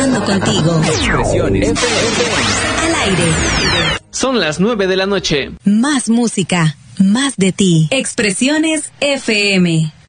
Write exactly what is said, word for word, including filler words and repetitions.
Conectando contigo. Expresiones F M. Al aire. Son las nueve de la noche. Más música, más de ti. Expresiones F M.